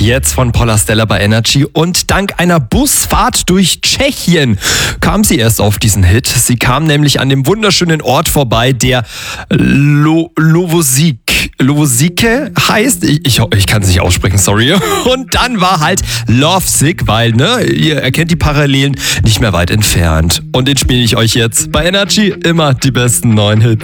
Jetzt von Paula Stella bei Energy und dank einer Busfahrt durch Tschechien kam sie erst auf diesen Hit. Sie kam nämlich an dem wunderschönen Ort vorbei, der Lovosike heißt. Ich kann es nicht aussprechen, sorry. Und dann war halt Lovesick, weil, ihr erkennt die Parallelen, nicht mehr weit entfernt. Und den spiele ich euch jetzt bei Energy immer die besten neuen Hits.